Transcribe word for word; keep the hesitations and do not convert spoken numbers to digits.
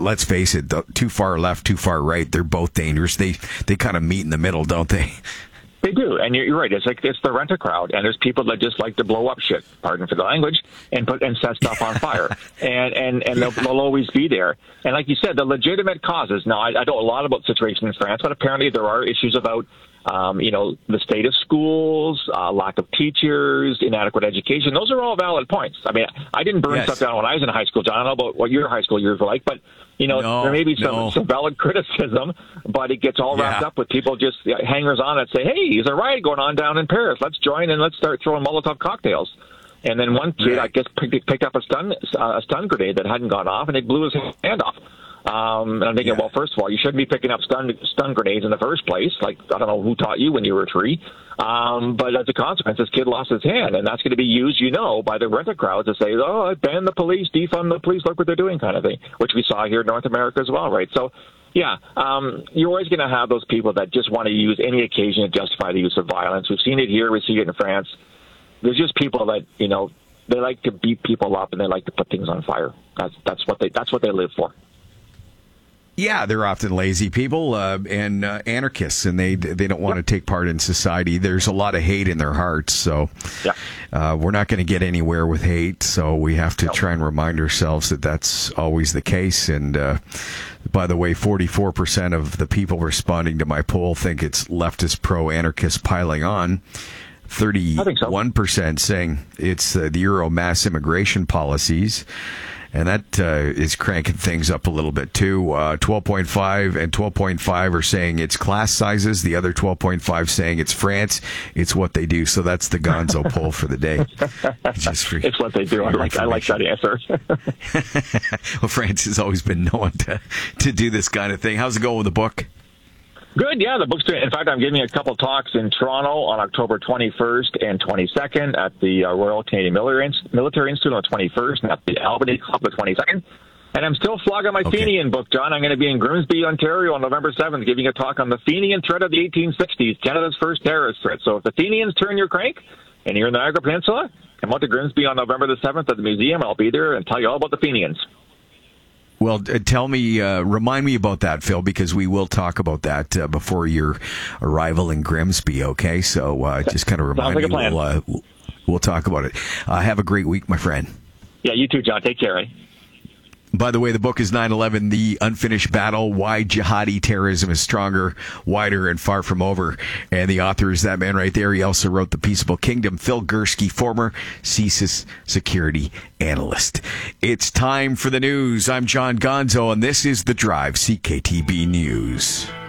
let's face it, the, too far left, too far right, they're both dangerous. They they kind of meet in the middle, don't they? They do, and you're, you're right. It's like it's the rent-a-crowd, and there's people that just like to blow up shit, pardon for the language, and put and set stuff on fire, and and and they'll, they'll always be there. And like you said, the legitimate causes. Now, I, I know a lot about the situation in France, but apparently there are issues about, um, you know, the state of schools, uh, lack of teachers, inadequate education. Those are all valid points. I mean, I didn't burn Yes. stuff down when I was in high school, John. I don't know about what your high school years were like, but you know, No, there may be some, no. some valid criticism, but it gets all wrapped Yeah. up with people just uh, hangers on that say, hey, there's a riot going on down in Paris. Let's join and let's start throwing Molotov cocktails. And then one kid, Right. I guess, picked, picked up a stun, uh, a stun grenade that hadn't gone off, and it blew his hand off. Um, and I'm thinking, Yeah. well, first of all, you shouldn't be picking up stun, stun grenades in the first place. Like, I don't know who taught you when you were three. Um, but as a consequence, this kid lost his hand, and that's going to be used, you know, by the rent-a-crowd to say, oh, ban the police, defund the police, look what they're doing kind of thing, which we saw here in North America as well, right? So, yeah, um, you're always going to have those people that just want to use any occasion to justify the use of violence. We've seen it here. We see it in France. There's just people that, you know, they like to beat people up and they like to put things on fire. That's that's what they that's what they live for. Yeah, they're often lazy people uh, and uh, anarchists, and they they don't want Yep. to take part in society. There's a lot of hate in their hearts, so Yeah. uh, we're not going to get anywhere with hate. So we have to No. try and remind ourselves that that's always the case. And uh, by the way, forty-four percent of the people responding to my poll think it's leftist pro-anarchists piling on. thirty-one percent saying it's uh, the Euro mass immigration policies. And that uh, is cranking things up a little bit, too. Uh, twelve point five and twelve point five are saying it's class sizes. The other twelve point five saying it's France. It's what they do. So that's the Gonzo poll for the day. Just for, It's what they do. I like I like that answer. Well, France has always been known to, to do this kind of thing. How's it going with the book? Good, yeah. The book's doing. In fact, I'm giving a couple talks in Toronto on October twenty-first and twenty-second at the uh, Royal Canadian Military Inst- Military Institute on the twenty-first, and at the Albany Club the twenty-second. And I'm still flogging my Okay. Fenian book, John. I'm going to be in Grimsby, Ontario on November seventh, giving a talk on the Fenian threat of the eighteen sixties, Canada's first terrorist threat. So if the Fenians turn your crank and you're in the Niagara Peninsula, come out to Grimsby on November the seventh at the museum. I'll be there and tell you all about the Fenians. Well, uh, tell me, uh, remind me about that, Phil, because we will talk about that uh, before your arrival in Grimsby, okay? So uh, just kind of remind like a me. plan. We'll, uh, we'll, we'll talk about it. Uh, have a great week, my friend. Yeah, you too, John. Take care, eh? By the way, the book is nine eleven, The Unfinished Battle, Why Jihadi Terrorism is Stronger, Wider, and Far From Over. And the author is that man right there. He also wrote The Peaceable Kingdom, Phil Gursky, former C S I S security analyst. It's time for the news. I'm John Gonzo, and this is The Drive, C K T B News.